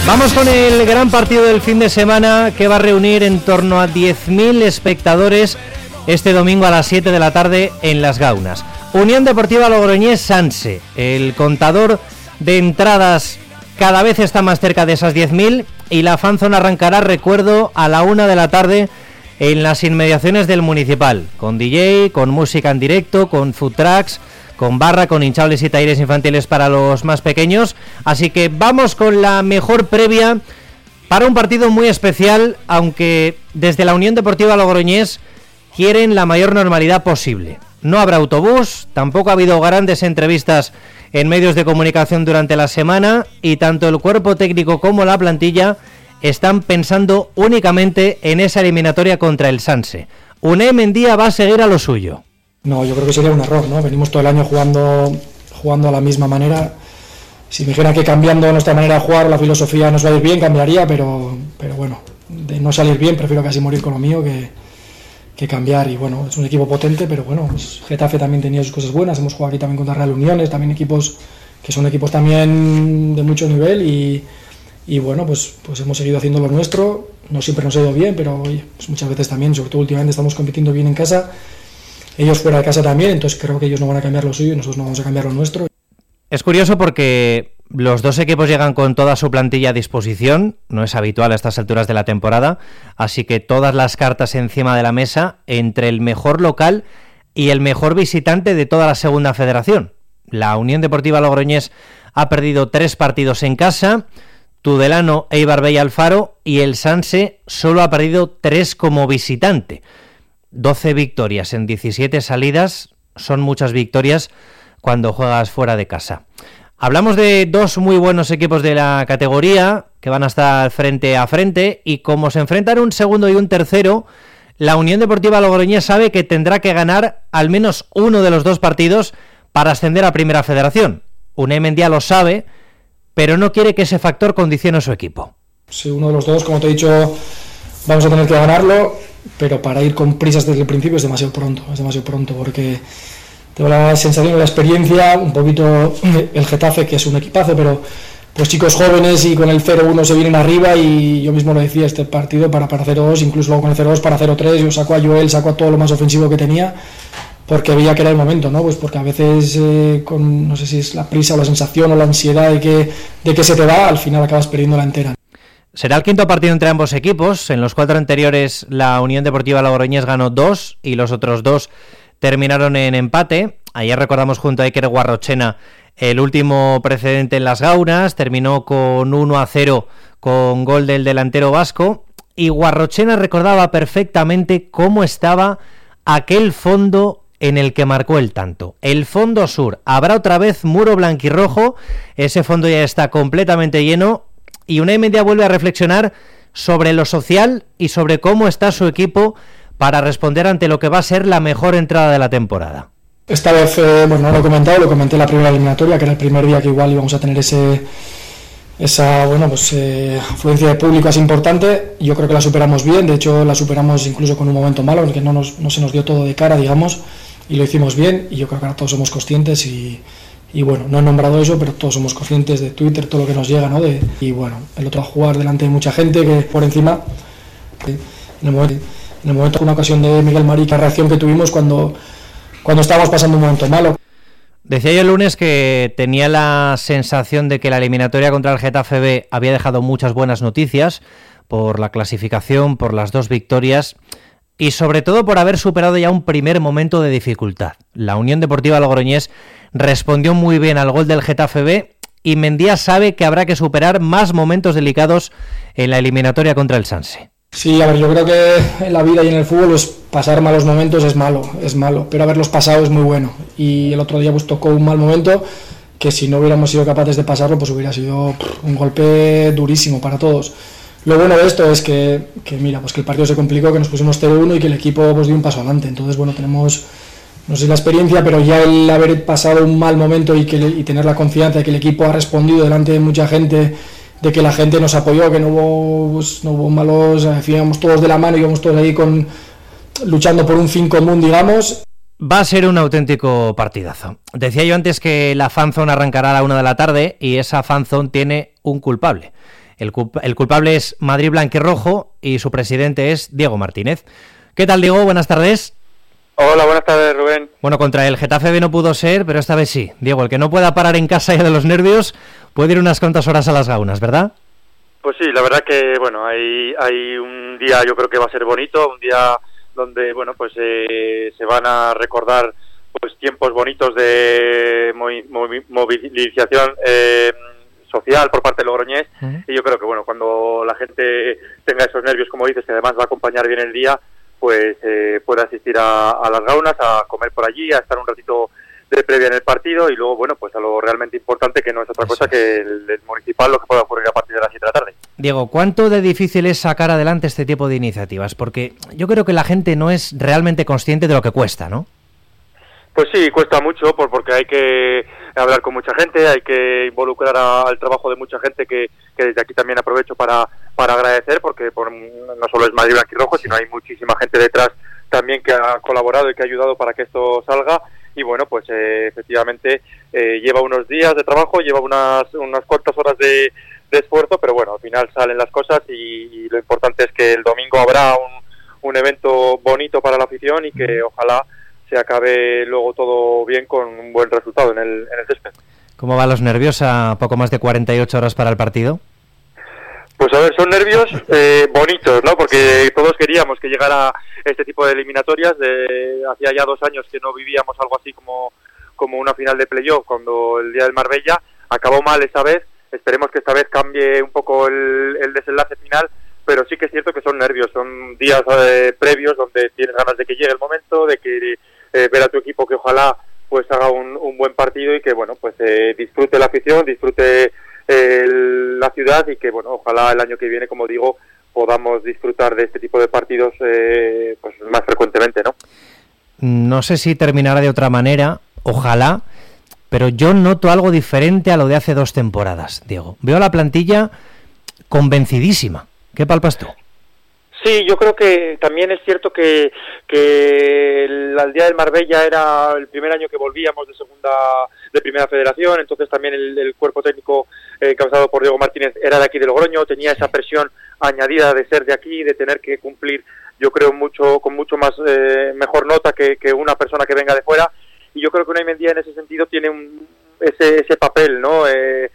Vamos con el gran partido del fin de semana que va a reunir en torno a 10.000 espectadores este domingo a las 7 de la tarde en Las Gaunas. Unión Deportiva Logroñés Sanse. El contador de entradas cada vez está más cerca de esas 10.000 y la fanzone arrancará, recuerdo, a la 1 de la tarde en las inmediaciones del Municipal, con DJ, con música en directo, con food trucks, con barra, con hinchables y talleres infantiles para los más pequeños. Así que vamos con la mejor previa para un partido muy especial, aunque desde la Unión Deportiva Logroñés quieren la mayor normalidad posible. No habrá autobús, tampoco ha habido grandes entrevistas en medios de comunicación durante la semana y tanto el cuerpo técnico como la plantilla están pensando únicamente en esa eliminatoria contra el Sanse. Unai Mendía va a seguir a lo suyo. No, yo creo que sería un error, ¿no? Venimos todo el año jugando a la misma manera. Si me dijeran que cambiando nuestra manera de jugar, la filosofía nos va a ir bien, cambiaría, pero bueno, de no salir bien, prefiero casi morir con lo mío que cambiar. Y bueno, es un equipo potente, pero bueno, pues Getafe también tenía sus cosas buenas. Hemos jugado aquí también contra Real Uniones, también equipos que son equipos también de mucho nivel y bueno, pues hemos seguido haciendo lo nuestro. No siempre nos ha ido bien, pero oye, pues muchas veces también, sobre todo últimamente, estamos compitiendo bien en casa. Ellos fuera de casa también, entonces creo que ellos no van a cambiar lo suyo y nosotros no vamos a cambiar lo nuestro. Es curioso porque los dos equipos llegan con toda su plantilla a disposición, no es habitual a estas alturas de la temporada, así que todas las cartas encima de la mesa entre el mejor local y el mejor visitante de toda la segunda federación. La Unión Deportiva Logroñés ha perdido 3 partidos en casa, Tudelano, Eibar Bey Alfaro, y el Sanse solo ha perdido 3 como visitante. 12 victorias en 17 salidas, son muchas victorias cuando juegas fuera de casa. Hablamos de 2 muy buenos equipos de la categoría que van a estar frente a frente y como se enfrentan un segundo y un tercero, la Unión Deportiva Logroñés sabe que tendrá que ganar al menos uno de los 2 partidos para ascender a Primera Federación. Unai Mendía lo sabe, pero no quiere que ese factor condicione su equipo. Si uno de los 2, como te he dicho, vamos a tener que ganarlo, pero para ir con prisas desde el principio es demasiado pronto porque tengo la sensación y la experiencia, un poquito el Getafe, que es un equipazo, pero pues chicos jóvenes y con el 0-1 se vienen arriba y yo mismo lo decía, este partido para 0-2, incluso luego con el 0-2 para 0-3, yo saco a Joel, saco a todo lo más ofensivo que tenía, porque veía que era el momento, ¿no? Pues porque a veces con, no sé si es la prisa o la sensación o la ansiedad de que se te va, al final acabas perdiendo la entera. Será el quinto partido entre ambos equipos. En los 4 anteriores la Unión Deportiva Logroñés ganó 2 y los otros 2 terminaron en empate. Ayer recordamos junto a Iker Guarrochena el último precedente en Las Gaunas, terminó con 1-0 con gol del delantero vasco y Guarrochena recordaba perfectamente cómo estaba aquel fondo en el que marcó el tanto. El fondo sur, habrá otra vez muro blanquirrojo, ese fondo ya está completamente lleno. Y Unai Mendía vuelve a reflexionar sobre lo social y sobre cómo está su equipo para responder ante lo que va a ser la mejor entrada de la temporada. Esta vez, bueno, no lo he comentado, lo comenté en la primera eliminatoria, que era el primer día que igual íbamos a tener esa afluencia de público es importante. Yo creo que la superamos bien, de hecho la superamos incluso con un momento malo, en el que no se nos dio todo de cara, digamos, y lo hicimos bien, y yo creo que ahora todos somos conscientes y bueno, no he nombrado eso, pero todos somos conscientes de Twitter, todo lo que nos llega, ¿no? Y bueno, el otro a jugar delante de mucha gente, que por encima, en el momento una ocasión de Miguel Marí, la reacción que tuvimos cuando estábamos pasando un momento malo. Decía yo el lunes que tenía la sensación de que la eliminatoria contra el Getafe B había dejado muchas buenas noticias por la clasificación, por las 2 victorias y sobre todo por haber superado ya un primer momento de dificultad. La Unión Deportiva Logroñés respondió muy bien al gol del Getafe B y Mendía sabe que habrá que superar más momentos delicados en la eliminatoria contra el Sanse. Sí, a ver, yo creo que en la vida y en el fútbol pues, pasar malos momentos es malo, pero haberlos pasado es muy bueno. Y el otro día pues tocó un mal momento que si no hubiéramos sido capaces de pasarlo pues hubiera sido un golpe durísimo para todos. Lo bueno de esto es que mira, pues que el partido se complicó, que nos pusimos 0-1 y que el equipo pues dio un paso adelante. Entonces, bueno, tenemos, no sé la experiencia, pero ya el haber pasado un mal momento y tener la confianza de que el equipo ha respondido delante de mucha gente, de que la gente nos apoyó, que no hubo malos, íbamos todos de la mano, íbamos todos ahí luchando por un fin común, digamos. Va a ser un auténtico partidazo. Decía yo antes que la fanzone arrancará a la 1 de la tarde y esa fanzone tiene un culpable. El culpable es Madrid Blanquirrojo y su presidente es Diego Martínez. ¿Qué tal, Diego? Buenas tardes. Hola, buenas tardes, Rubén. Bueno, contra el Getafe B no pudo ser, pero esta vez sí. Diego, el que no pueda parar en casa ya de los nervios puede ir unas cuantas horas a las Gaunas, ¿verdad? Pues sí, la verdad que, bueno, hay un día, yo creo que va a ser bonito, un día donde, bueno, pues se van a recordar pues tiempos bonitos de movilización social por parte de Logroñés. Y yo creo que, bueno, cuando la gente tenga esos nervios, como dices, que además va a acompañar bien el día, pues puede asistir a las Gaunas, a comer por allí, a estar un ratito de previa en el partido y luego, bueno, pues a lo realmente importante, que no es otra cosa que el municipal, lo que pueda ocurrir a partir de las 7 de la tarde. Diego, ¿cuánto de difícil es sacar adelante este tipo de iniciativas? Porque yo creo que la gente no es realmente consciente de lo que cuesta, ¿no? Pues sí, cuesta mucho porque hay que hablar con mucha gente, hay que involucrar al trabajo de mucha gente que desde aquí también aprovecho para agradecer, porque no solo es Madrid Blanquirrojo, sino hay muchísima gente detrás también que ha colaborado y que ha ayudado para que esto salga. Y bueno, pues efectivamente lleva unos días de trabajo, lleva unas cuantas horas de esfuerzo, pero bueno, al final salen las cosas y lo importante es que el domingo habrá un evento bonito para la afición y que ojalá se acabe luego todo bien con un buen resultado en el césped. ¿Cómo van los nervios a poco más de 48 horas para el partido? Pues a ver, son nervios bonitos, ¿no? Porque todos queríamos que llegara este tipo de eliminatorias. Hacía ya 2 años que no vivíamos algo así como una final de playoff, cuando el día del Marbella acabó mal esa vez. Esperemos que esta vez cambie un poco el desenlace final, pero sí que es cierto que son nervios, son días previos donde tienes ganas de que llegue el momento, de que ver a tu equipo que ojalá pues haga un buen partido y que, bueno, pues disfrute la afición, disfrute la ciudad y que, bueno, ojalá el año que viene, como digo, podamos disfrutar de este tipo de partidos pues más frecuentemente, ¿no? No sé si terminará de otra manera, ojalá, pero yo noto algo diferente a lo de hace 2 temporadas, Diego. Veo a la plantilla convencidísima. ¿Qué palpas tú? Sí, yo creo que también es cierto que el día del Marbella era el primer año que volvíamos de primera federación, entonces también el cuerpo técnico causado por Diego Martínez era de aquí de Logroño, tenía esa presión añadida de ser de aquí, de tener que cumplir, yo creo, con mucho más mejor nota que una persona que venga de fuera, y yo creo que Unai Mendía en ese sentido tiene ese papel, ¿no?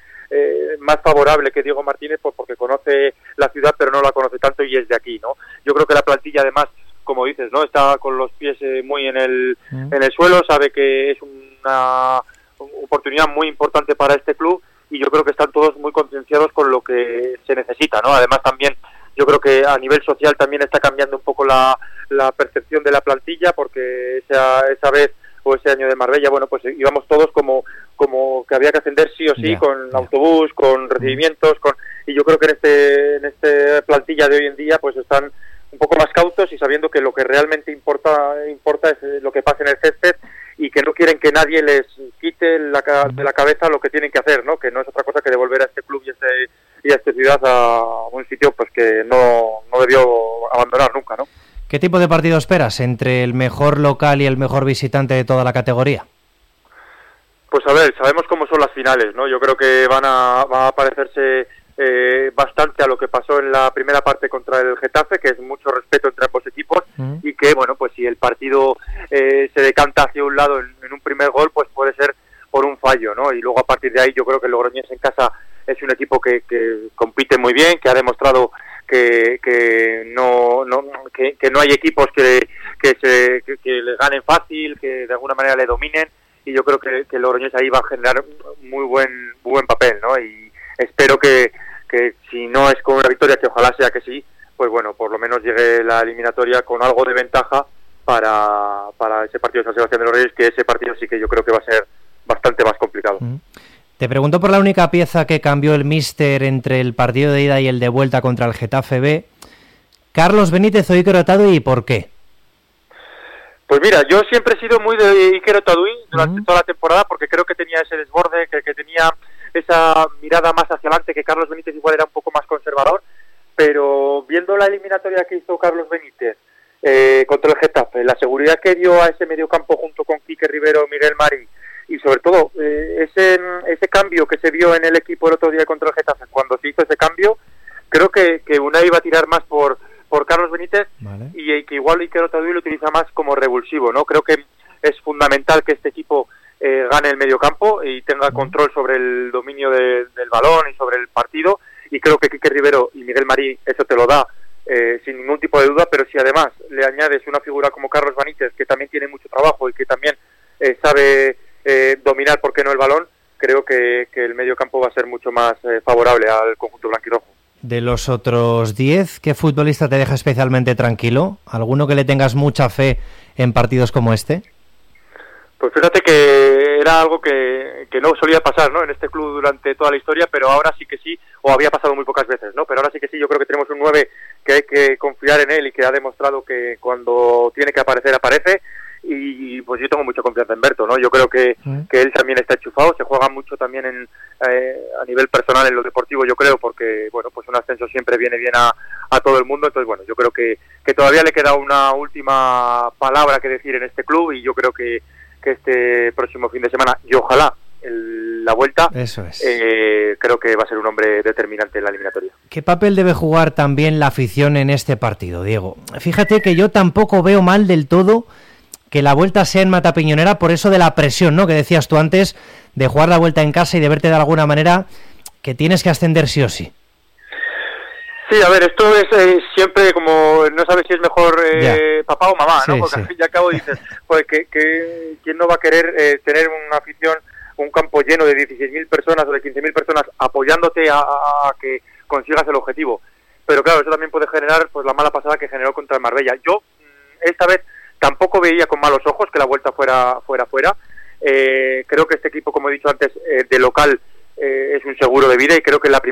Más favorable que Diego Martínez, pues porque conoce la ciudad pero no la conoce tanto y es de aquí, ¿no? Yo creo que la plantilla además, como dices, ¿no? Está con los pies muy en el suelo, sabe que es una oportunidad muy importante para este club y yo creo que están todos muy concienciados con lo que se necesita, ¿no? Además también yo creo que a nivel social también está cambiando un poco la percepción de la plantilla, porque esa vez o ese año de Marbella, bueno, pues íbamos todos como que había que ascender sí o sí, con autobús, con recibimientos, y yo creo que en esta plantilla de hoy en día pues están un poco más cautos y sabiendo que lo que realmente importa es lo que pasa en el césped y que no quieren que nadie les quite de la cabeza lo que tienen que hacer, ¿no? Que no es otra cosa que devolver a este club y a esta ciudad a un sitio pues que no debió abandonar nunca, ¿no? ¿Qué tipo de partido esperas entre el mejor local y el mejor visitante de toda la categoría? Pues a ver, sabemos cómo son las finales, ¿no? Yo creo que van a parecerse bastante a lo que pasó en la primera parte contra el Getafe, que es mucho respeto entre ambos equipos, y que, bueno, pues si el partido se decanta hacia un lado en un primer gol, pues puede ser por un fallo, ¿no? Y luego a partir de ahí yo creo que el Logroñés en casa es un equipo que compite muy bien, que ha demostrado que no hay equipos que le ganen fácil, que de alguna manera le dominen, y yo creo que el Logroñés ahí va a generar muy buen papel, ¿no? Y espero que si no es con una victoria, que ojalá sea que sí, pues bueno, por lo menos llegue la eliminatoria con algo de ventaja para ese partido de San Sebastián de los Reyes, que ese partido sí que yo creo que va a ser bastante más complicado. Te pregunto por la única pieza que cambió el míster entre el partido de ida y el de vuelta contra el Getafe B. Carlos Benítez o Iker Otadui, ¿y por qué? Pues mira, yo siempre he sido muy de Iker Otadui durante toda la temporada, porque creo que tenía ese desborde, que tenía esa mirada más hacia adelante, que Carlos Benítez igual era un poco más conservador, pero viendo la eliminatoria que hizo Carlos Benítez contra el Getafe, la seguridad que dio a ese mediocampo junto con Quique Rivero, Miguel Mari, y sobre todo ese cambio que se vio en el equipo el otro día contra el Getafe, cuando se hizo ese cambio, creo que Unai va a tirar más por Carlos Benítez, vale. y que igual Iker Otadui lo utiliza más como revulsivo, ¿no? Creo que es fundamental que este equipo gane el mediocampo y tenga control sobre el dominio del balón y sobre el partido, y creo que Quique Rivero y Miguel Marí eso te lo da sin ningún tipo de duda, pero si además le añades una figura como Carlos Benítez, que también tiene mucho trabajo y que también sabe dominar, ¿por qué no el balón? Creo que el mediocampo va a ser mucho más favorable al conjunto blanquirrojo. De los otros 10, ¿qué futbolista te deja especialmente tranquilo? ¿Alguno que le tengas mucha fe en partidos como este? Pues fíjate que era algo que no solía pasar, ¿no?, en este club durante toda la historia, pero ahora sí que sí, o había pasado muy pocas veces, ¿no? Pero ahora sí que sí, yo creo que tenemos un 9 que hay que confiar en él y que ha demostrado que cuando tiene que aparecer, aparece, y pues yo tengo mucha confianza en Berto, ¿no? Yo creo que él también está enchufado, se juega mucho también a nivel personal en lo deportivo, yo creo, porque, bueno, pues un ascenso siempre viene bien a todo el mundo, entonces, bueno, yo creo que todavía le queda una última palabra que decir en este club, y yo creo que este próximo fin de semana, y ojalá la vuelta, eso es. Creo que va a ser un hombre determinante en la eliminatoria. ¿Qué papel debe jugar también la afición en este partido, Diego? Fíjate que yo tampoco veo mal del todo que la vuelta sea en Matapiñonera, por eso de la presión, ¿no?, que decías tú antes, de jugar la vuelta en casa y de verte de alguna manera que tienes que ascender sí o sí. Sí, a ver, esto es siempre como, no sabes si es mejor papá o mamá, ¿no? Sí, porque sí. al fin y al cabo dices, pues ¿quién no va a querer tener una afición, un campo lleno de 16.000 personas o de 15.000 personas apoyándote a que consigas el objetivo? Pero claro, eso también puede generar pues la mala pasada que generó contra el Marbella. Yo esta vez tampoco veía con malos ojos que la vuelta fuera. Creo que este equipo, como he dicho antes, de local es un seguro de vida, y creo que la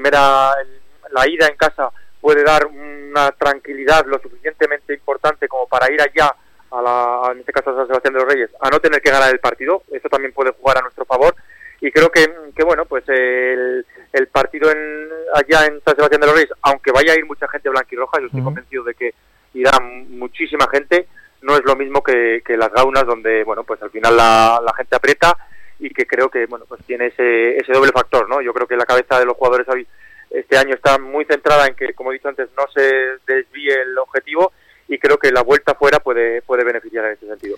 ida en casa puede dar una tranquilidad lo suficientemente importante como para ir allá en este caso a San Sebastián de los Reyes, a no tener que ganar el partido. Eso también puede jugar a nuestro favor, y creo que bueno, pues el partido allá en San Sebastián de los Reyes, aunque vaya a ir mucha gente blanquirroja, yo estoy convencido de que irá muchísima gente, no es lo mismo que las Gaunas, donde, bueno, pues al final la gente aprieta, y que creo que, bueno, pues tiene ese doble factor, ¿no? Yo creo que la cabeza de los jugadores hoy este año está muy centrada en que, como he dicho antes, no se desvíe el objetivo, y creo que la vuelta fuera puede beneficiar en ese sentido.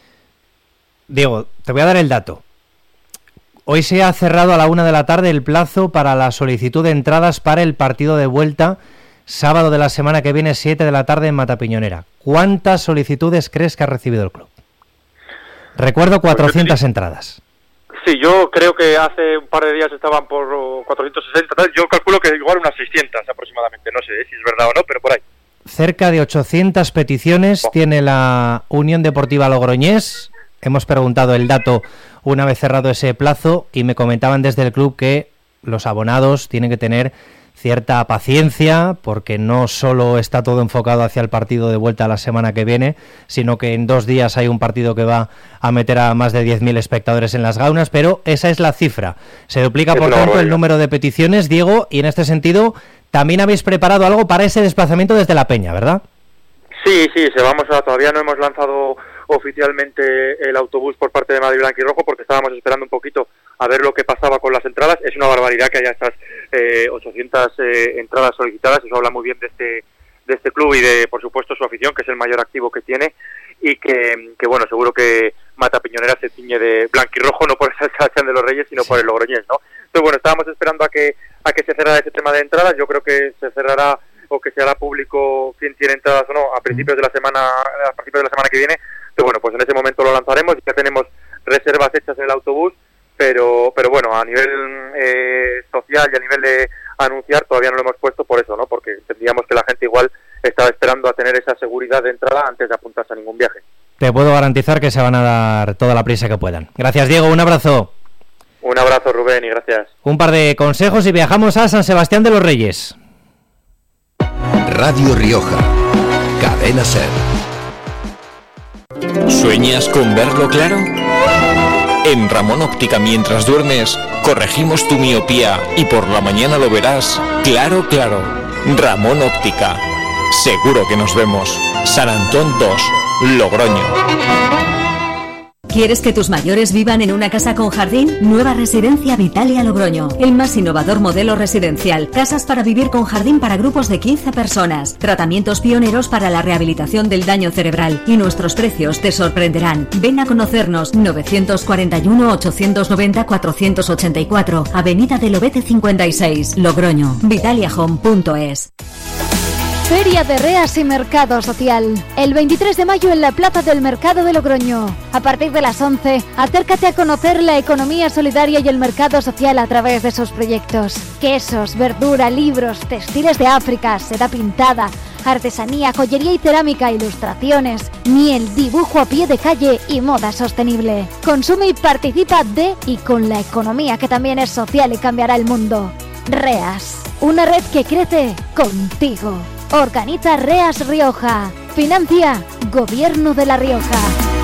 Diego, te voy a dar el dato. Hoy se ha cerrado a la 1 p.m. el plazo para la solicitud de entradas para el partido de vuelta, sábado de la semana que viene, 7 p.m. en Matapiñonera. ¿Cuántas solicitudes crees que ha recibido el club? Recuerdo 400 entradas. Sí, yo creo que hace un par de días estaban por 460, yo calculo que igual unas 600 aproximadamente, no sé si es verdad o no, pero por ahí. Cerca de 800 peticiones tiene la Unión Deportiva Logroñés. Hemos preguntado el dato una vez cerrado ese plazo, y me comentaban desde el club que los abonados tienen que tener cierta paciencia, porque no solo está todo enfocado hacia el partido de vuelta la semana que viene, sino que en 2 días hay un partido que va a meter a más de 10.000 espectadores en las Gaunas, pero esa es la cifra. Se duplica, por tanto, el número de peticiones, Diego, y en este sentido también habéis preparado algo para ese desplazamiento desde La Peña, ¿verdad? Sí, todavía no hemos lanzado oficialmente el autobús por parte de Madrid Blanquirrojo, porque estábamos esperando un poquito a ver lo que pasaba con las entradas. Es una barbaridad que haya estas 800 entradas solicitadas, eso habla muy bien de este club y de, por supuesto, su afición, que es el mayor activo que tiene, y que bueno, seguro que Matapiñonera se ciñe de blanquirrojo, no por el San Sebastián de los Reyes, sino por el Logroñés, ¿no? Entonces, bueno, estábamos esperando a que se cerrara ese tema de entradas. Yo creo que se cerrará, o que se hará público quién tiene entradas o no a principios de la semana que viene. Pero bueno, pues en ese momento lo lanzaremos. Ya tenemos reservas hechas en el autobús, pero bueno, a nivel social y a nivel de anunciar todavía no lo hemos puesto por eso, ¿no? Porque entendíamos que la gente igual estaba esperando a tener esa seguridad de entrada antes de apuntarse a ningún viaje. Te puedo garantizar que se van a dar toda la prisa que puedan. Gracias, Diego, un abrazo. Un abrazo, Rubén, y gracias. Un par de consejos y viajamos a San Sebastián de los Reyes. Radio Rioja, Cadena SER. ¿Sueñas con verlo claro? En Ramón Óptica, mientras duermes, corregimos tu miopía y por la mañana lo verás claro. Ramón Óptica. Seguro que nos vemos. San Antón 2, Logroño. ¿Quieres que tus mayores vivan en una casa con jardín? Nueva Residencia Vitalia Logroño. El más innovador modelo residencial. Casas para vivir con jardín para grupos de 15 personas. Tratamientos pioneros para la rehabilitación del daño cerebral. Y nuestros precios te sorprenderán. Ven a conocernos. 941-890-484. Avenida del Lobete 56, Logroño. vitaliahome.es. Feria de Reas y Mercado Social. El 23 de mayo en la Plaza del Mercado de Logroño. A partir de las 11, acércate a conocer la economía solidaria y el mercado social a través de sus proyectos. Quesos, verdura, libros, textiles de África, seda pintada, artesanía, joyería y cerámica, ilustraciones, miel, dibujo a pie de calle y moda sostenible. Consume y participa de y con la economía que también es social y cambiará el mundo. Reas, una red que crece contigo. Organiza Reas Rioja. Financia Gobierno de La Rioja.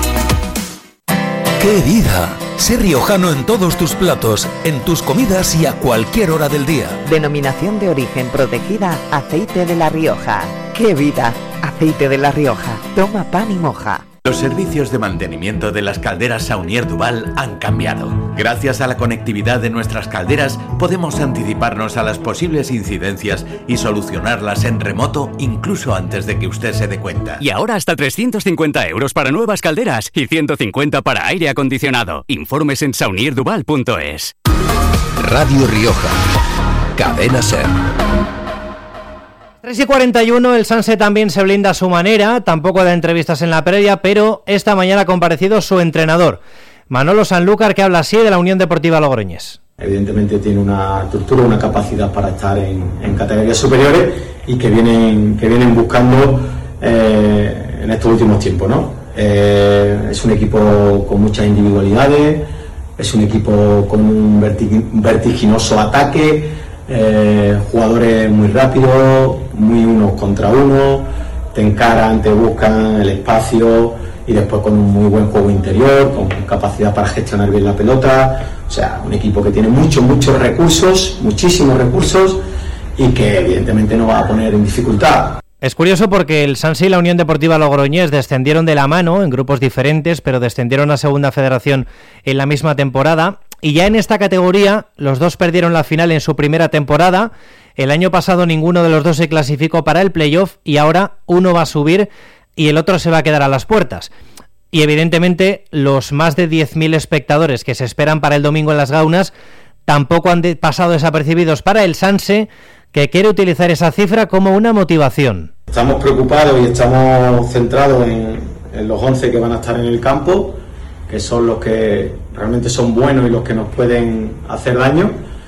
¡Qué vida! Sé riojano en todos tus platos, en tus comidas y a cualquier hora del día. Denominación de origen protegida, Aceite de La Rioja. ¡Qué vida! Aceite de La Rioja. Toma pan y moja. Los servicios de mantenimiento de las calderas Saunier Duval han cambiado. Gracias a la conectividad de nuestras calderas, podemos anticiparnos a las posibles incidencias y solucionarlas en remoto incluso antes de que usted se dé cuenta. Y ahora hasta 350 euros para nuevas calderas y 150 para aire acondicionado. Informes en saunierduval.es. Radio Rioja. Cadena SER. 3:41, el Sanse también se blinda a su manera, tampoco da entrevistas en la previa, pero esta mañana ha comparecido su entrenador, Manolo Sanlúcar, que habla así de la Unión Deportiva Logroñés. Evidentemente tiene una estructura, una capacidad para estar en categorías superiores y que vienen buscando en estos últimos tiempos, ¿no? Es un equipo con muchas individualidades, es un equipo con un vertiginoso ataque, jugadores muy rápidos, muy unos contra uno, te encaran, te buscan el espacio y después con un muy buen juego interior, con capacidad para gestionar bien la pelota. O sea, un equipo que tiene muchos recursos, muchísimos recursos, y que evidentemente no va a poner en dificultad. Es curioso porque el Sanse y la Unión Deportiva Logroñés descendieron de la mano en grupos diferentes, pero descendieron a Segunda Federación en la misma temporada. Y ya en esta categoría, los dos perdieron la final en su primera temporada. El año pasado ninguno de los dos se clasificó para el playoff y ahora uno va a subir y el otro se va a quedar a las puertas. Y evidentemente los más de 10.000 espectadores que se esperan para el domingo en las Gaunas tampoco han pasado desapercibidos para el Sanse, que quiere utilizar esa cifra como una motivación. Estamos preocupados y estamos centrados en los 11 que van a estar en el campo, que son los que realmente son buenos y los que nos pueden hacer daño.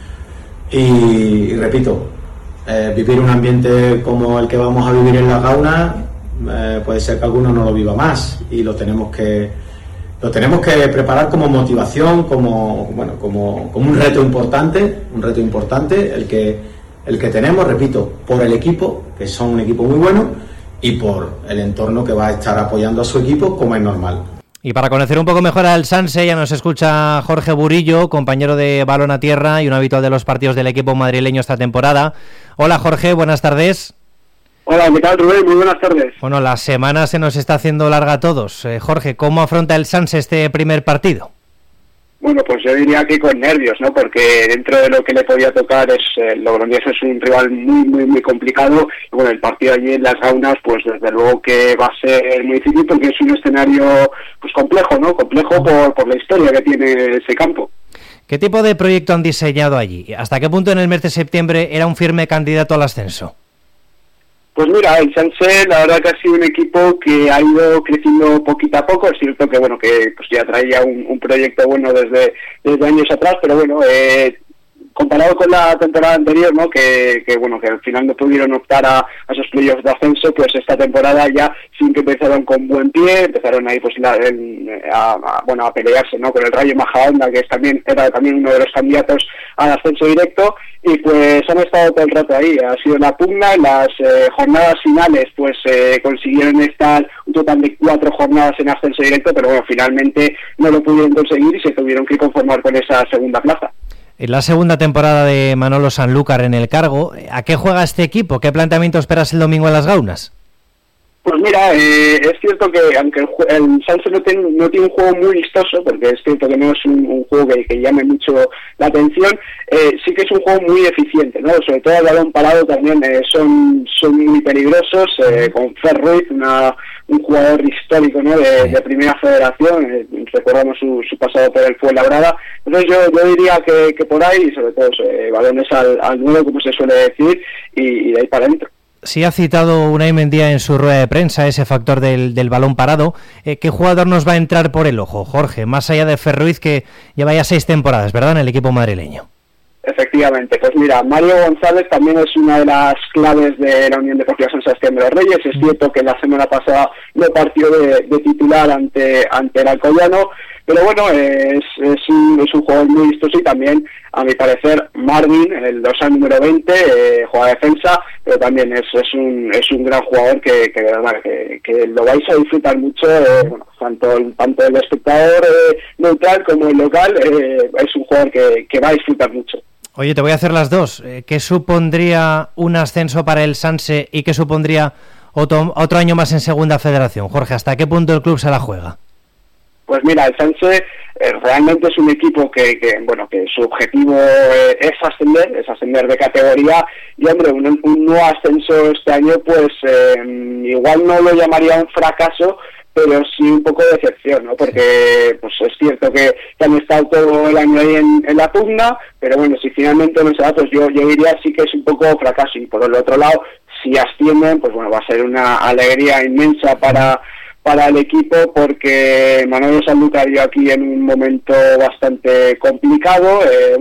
Y repito, vivir un ambiente como el que vamos a vivir en las Gaunas, puede ser que alguno no lo viva más, y lo tenemos que preparar como motivación, como un reto importante, el que tenemos, repito, por el equipo, que son un equipo muy bueno, y por el entorno que va a estar apoyando a su equipo, como es normal. Y para conocer un poco mejor al Sanse, ya nos escucha Jorge Burillo, compañero de Balón a Tierra y un habitual de los partidos del equipo madrileño esta temporada. Hola Jorge, buenas tardes. Hola, ¿qué tal, Rubén? Muy buenas tardes. Bueno, la semana se nos está haciendo larga a todos. Jorge, ¿cómo afronta el Sanse este primer partido? Bueno, pues yo diría que con nervios, ¿no? Porque dentro de lo que le podía tocar Logroñés es un rival muy complicado. Y bueno, el partido allí en las Gaunas, pues desde luego que va a ser muy difícil porque es un escenario pues complejo, ¿no? Complejo por la historia que tiene ese campo. ¿Qué tipo de proyecto han diseñado allí? ¿Hasta qué punto en el mes de septiembre era un firme candidato al ascenso? Pues mira, el Sanse la verdad que ha sido un equipo que ha ido creciendo poquito a poco. Es cierto que bueno, que pues ya traía un proyecto bueno desde años atrás, pero bueno, comparado con la temporada anterior, ¿no? Que bueno, que al final no pudieron optar a esos playoffs de ascenso, pues esta temporada ya sí que empezaron con buen pie, empezaron ahí pues a pelearse, ¿no? Con el Rayo Majadahonda, que era también uno de los candidatos al ascenso directo, y pues han estado todo el rato ahí. Ha sido la pugna. En las jornadas finales pues consiguieron estar un total de 4 jornadas en ascenso directo, pero bueno, finalmente no lo pudieron conseguir y se tuvieron que conformar con esa segunda plaza. En la segunda temporada de Manolo Sanlúcar en el cargo, ¿a qué juega este equipo? ¿Qué planteamiento esperas el domingo en las Gaunas? Pues mira, es cierto que aunque el Sanse no tiene un juego muy vistoso, porque es cierto que no es un juego que llame mucho la atención, sí que es un juego muy eficiente, ¿no? Sobre todo el balón parado también son muy peligrosos, con Fer Ruiz, un jugador histórico, ¿no? de Primera Federación, recordamos su pasado por el Fuenlabrada. Entonces yo diría que por ahí, sobre todo balones al nudo, como se suele decir, y de ahí para adentro. Sí ha citado Unai Mendía en su rueda de prensa ese factor del balón parado. ¿Qué jugador nos va a entrar por el ojo, Jorge? Más allá de Fer Ruiz, que lleva ya 6 temporadas, ¿verdad?, en el equipo madrileño. Efectivamente, pues mira, Mario González también es una de las claves de la Unión Deportiva San Sebastián de los Reyes. Es cierto que la semana pasada no partió de titular ante el Alcoyano, pero bueno, es un jugador muy vistoso, y también, a mi parecer, Marvin, el dorsal número 20, juega defensa, pero también es un gran jugador que de verdad que lo vais a disfrutar mucho, bueno, tanto el espectador neutral como el local, es un jugador que va a disfrutar mucho. Oye, te voy a hacer las dos. ¿Qué supondría un ascenso para el Sanse y qué supondría otro año más en Segunda Federación? Jorge, ¿hasta qué punto el club se la juega? Pues mira, el Sanse realmente es un equipo que su objetivo es ascender de categoría, y hombre, un nuevo ascenso este año, pues igual no lo llamaría un fracaso, pero sí un poco de decepción, ¿no? Porque pues es cierto que han estado todo el año ahí en la pugna, pero bueno, si finalmente no se da, pues yo diría sí que es un poco fracaso. Y por el otro lado, si ascienden, pues bueno, va a ser una alegría inmensa para el equipo, porque Manolo Sanlúcar cayó aquí en un momento bastante complicado,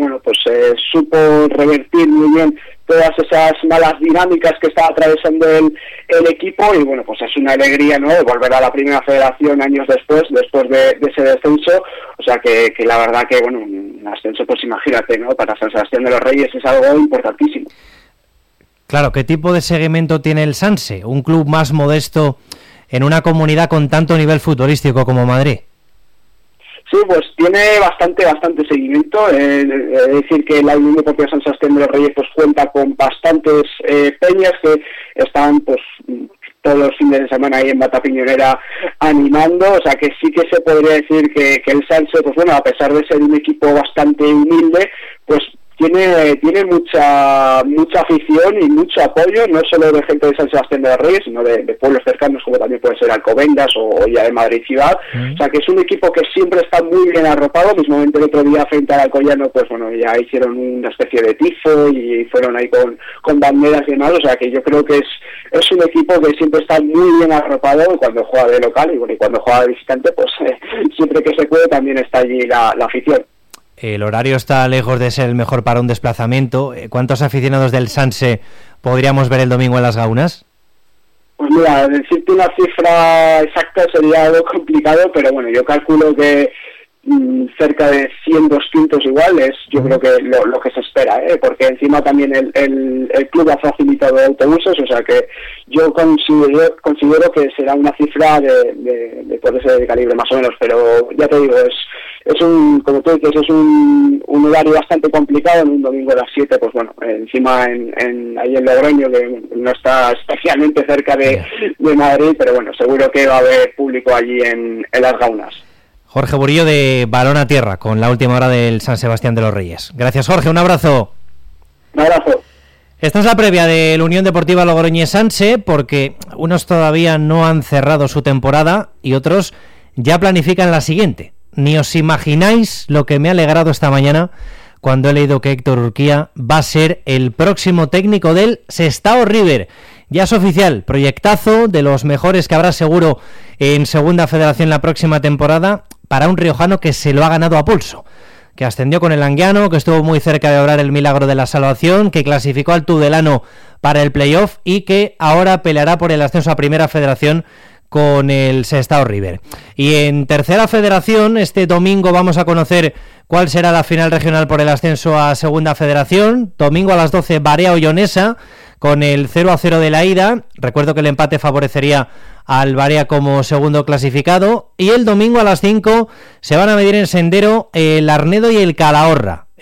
supo revertir muy bien todas esas malas dinámicas que estaba atravesando el equipo, y bueno, pues es una alegría, ¿no?, de volver a la Primera Federación años después de ese descenso. O sea que la verdad que, bueno, un ascenso, pues imagínate, ¿no?, para San Sebastián de los Reyes es algo importantísimo. Claro, ¿qué tipo de seguimiento tiene el Sanse? Un club más modesto en una comunidad con tanto nivel futbolístico como Madrid. Sí, pues tiene bastante seguimiento. Es decir, que la Unión Deportiva San Sebastián de los Reyes pues cuenta con bastantes peñas que están pues todos los fines de semana ahí en Bata Piñonera animando. O sea que sí que se podría decir que el Sanse, pues bueno, a pesar de ser un equipo bastante humilde, pues tiene mucha afición y mucho apoyo, no solo de gente de San Sebastián de los Reyes, sino de pueblos cercanos, como también puede ser Alcobendas o ya de Madrid ciudad. O sea que es un equipo que siempre está muy bien arropado. Mismamente el otro día frente al Alcoyano, pues bueno, ya hicieron una especie de tifo y fueron ahí con banderas y demás. O sea que yo creo que es un equipo que siempre está muy bien arropado cuando juega de local, y bueno, y cuando juega de visitante, pues siempre que se puede también está allí la afición. El horario está lejos de ser el mejor para un desplazamiento. ¿Cuántos aficionados del Sanse podríamos ver el domingo en las Gaunas? Pues mira, decirte una cifra exacta sería algo complicado, pero bueno, yo calculo que cerca de 100, 200 iguales, yo creo que lo que se espera, porque encima también el club ha facilitado autobuses, o sea que yo considero que será una cifra de puede ser de calibre más o menos, pero ya te digo, es como tú dices, es un horario bastante complicado en un domingo a las 7, pues bueno, encima ahí en Logroño, que no está especialmente cerca de Madrid, pero bueno, seguro que va a haber público allí en las Gaunas. Jorge Burillo de Balón a Tierra, con la última hora del San Sebastián de los Reyes. Gracias, Jorge, un abrazo. Un abrazo. Esta es la previa de la Unión Deportiva Logroñés Sanse, porque unos todavía no han cerrado su temporada y otros ya planifican la siguiente. Ni os imagináis lo que me ha alegrado esta mañana cuando he leído que Héctor Urquía va a ser el próximo técnico del Sestao River. Ya es oficial, proyectazo de los mejores que habrá seguro en Segunda Federación la próxima temporada, para un riojano que se lo ha ganado a pulso, que ascendió con el Anguiano, que estuvo muy cerca de obrar el milagro de la salvación, que clasificó al Tudelano para el playoff y que ahora peleará por el ascenso a Primera Federación con el Sestao River. Y en Tercera Federación, este domingo vamos a conocer cuál será la final regional por el ascenso a Segunda Federación. Domingo a las 12, Barea-Ollonesa, con el 0-0 de la ida. Recuerdo que el empate favorecería al Barea como segundo clasificado. Y el domingo a las 5 se van a medir en Sendero el Arnedo y el Calahorra.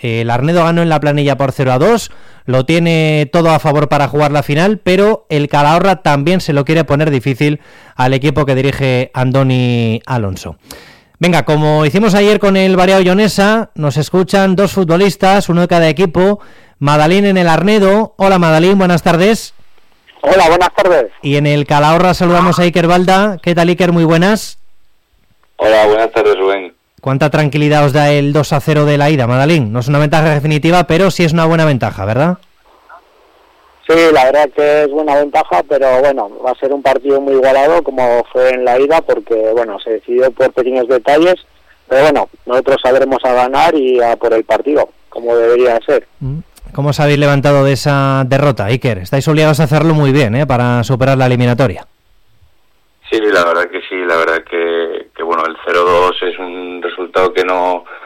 El Arnedo ganó en la planilla por 0-2, lo tiene todo a favor para jugar la final, pero el Calahorra también se lo quiere poner difícil al equipo que dirige Andoni Alonso. Venga, como hicimos ayer con el Variao Llonesa, nos escuchan 2 futbolistas, uno de cada equipo. Madalín en el Arnedo. Hola Madalín, buenas tardes. Hola, buenas tardes. Y en el Calahorra saludamos a Iker Balda. ¿Qué tal, Iker? Muy buenas. Hola, buenas tardes, Rubén. ¿Cuánta tranquilidad os da el 2-0 de la ida, Madalín? No es una ventaja definitiva, pero sí es una buena ventaja, ¿verdad? Sí, la verdad que es buena ventaja, pero bueno, va a ser un partido muy igualado como fue en la ida, porque bueno, se decidió por pequeños detalles, pero bueno, nosotros sabremos a ganar y a por el partido, como debería ser. ¿Cómo os habéis levantado de esa derrota, Iker? Estáis obligados a hacerlo muy bien, para superar la eliminatoria. Sí, la verdad que sí, la verdad que bueno, el 0-2 es un resultado que no